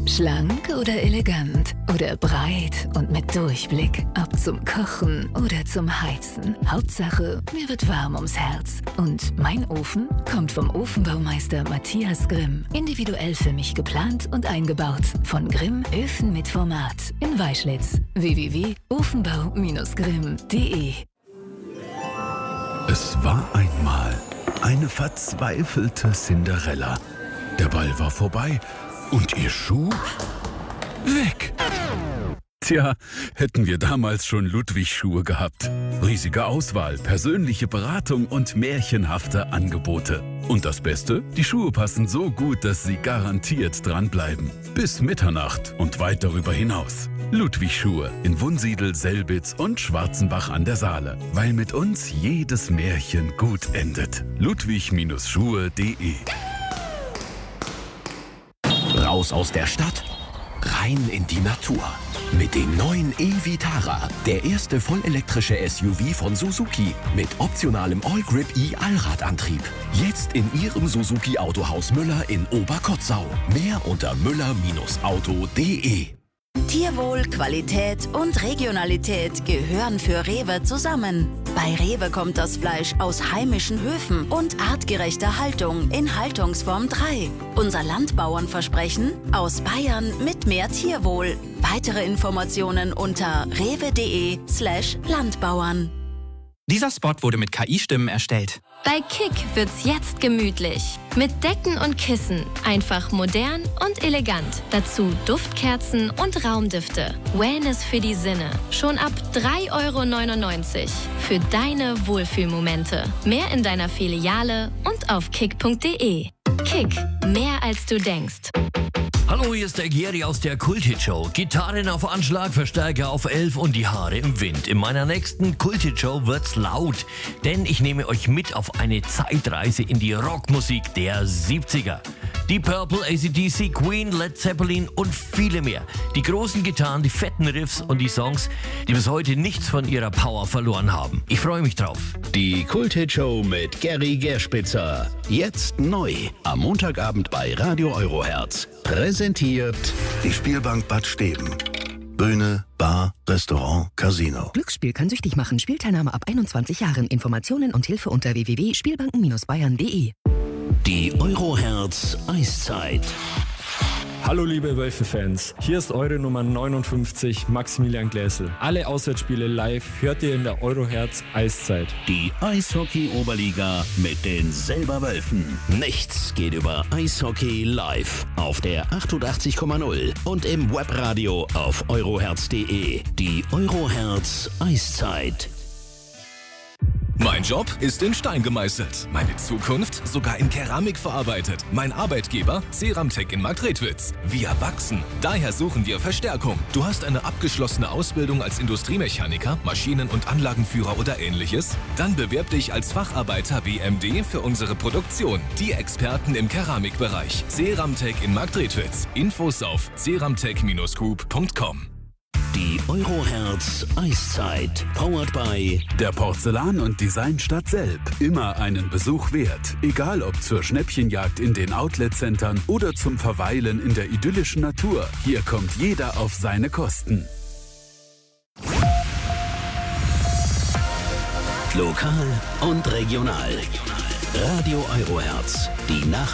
Schlank oder elegant oder breit und mit Durchblick. Ob zum Kochen oder zum Heizen. Hauptsache, mir wird warm ums Herz. Und mein Ofen kommt vom Ofenbaumeister Matthias Grimm. Individuell für mich geplant und eingebaut. Von Grimm Öfen mit Format in Weischlitz. www.ofenbau-grimm.de. Es war einmal eine verzweifelte Cinderella. Der Ball war vorbei und ihr Schuh weg. Tja, hätten wir damals schon Ludwig-Schuhe gehabt. Riesige Auswahl, persönliche Beratung und märchenhafte Angebote. Und das Beste? Die Schuhe passen so gut, dass Sie garantiert dranbleiben. Bis Mitternacht und weit darüber hinaus. Ludwig-Schuhe in Wunsiedel, Selbitz und Schwarzenbach an der Saale. Weil mit uns jedes Märchen gut endet. ludwig-schuhe.de. Raus aus der Stadt, rein in die Natur. Mit dem neuen e-Vitara, der erste vollelektrische SUV von Suzuki mit optionalem All-Grip E-Allradantrieb. Jetzt in Ihrem Suzuki Autohaus Müller in Oberkotzau. Mehr unter müller-auto.de. Tierwohl, Qualität und Regionalität gehören für Rewe zusammen. Bei Rewe kommt das Fleisch aus heimischen Höfen und artgerechter Haltung in Haltungsform 3. Unser Landbauernversprechen: aus Bayern mit mehr Tierwohl. Weitere Informationen unter rewe.de/Landbauern. Dieser Spot wurde mit KI-Stimmen erstellt. Bei Kick wird's jetzt gemütlich. Mit Decken und Kissen. Einfach modern und elegant. Dazu Duftkerzen und Raumdüfte. Wellness für die Sinne. Schon ab 3,99 € für deine Wohlfühlmomente. Mehr in deiner Filiale und auf kick.de. Kick. Mehr als du denkst. Hallo, hier ist der Geri aus der Kulthit-Show. Gitarren auf Anschlag, Verstärker auf 11 und die Haare im Wind. In meiner nächsten Kulthit-Show wird's laut, denn ich nehme euch mit auf eine Zeitreise in die Rockmusik der 70er. Die Purple, AC/DC, Queen, Led Zeppelin und viele mehr. Die großen Gitarren, die fetten Riffs und die Songs, die bis heute nichts von ihrer Power verloren haben. Ich freue mich drauf. Die Kulthit-Show mit Geri Gerspitzer. Jetzt neu. Am Montagabend bei Radio Eurohertz. Präsentiert die Spielbank Bad Steben. Bühne, Bar, Restaurant, Casino. Glücksspiel kann süchtig machen. Spielteilnahme ab 21 Jahren. Informationen und Hilfe unter www.spielbanken-bayern.de. Die Eurohertz Eiszeit. Hallo liebe Wölfe-Fans, hier ist eure Nummer 59, Maximilian Gläsel. Alle Auswärtsspiele live hört ihr in der Eurohertz Eiszeit. Die Eishockey-Oberliga mit den Selberwölfen. Nichts geht über Eishockey live auf der 88,0 und im Webradio auf eurohertz.de. Die Eurohertz Eiszeit. Mein Job ist in Stein gemeißelt. Meine Zukunft sogar in Keramik verarbeitet. Mein Arbeitgeber Ceramtec in Marktredwitz. Wir wachsen. Daher suchen wir Verstärkung. Du hast eine abgeschlossene Ausbildung als Industriemechaniker, Maschinen- und Anlagenführer oder ähnliches? Dann bewirb dich als Facharbeiter WMD für unsere Produktion. Die Experten im Keramikbereich. Ceramtec in Marktredwitz. Infos auf ceramtec-group.com. Die Eurohertz Eiszeit. Powered by der Porzellan- und Designstadt Selb. Immer einen Besuch wert. Egal ob zur Schnäppchenjagd in den Outlet-Centern oder zum Verweilen in der idyllischen Natur. Hier kommt jeder auf seine Kosten. Lokal und regional. Radio Eurohertz. Die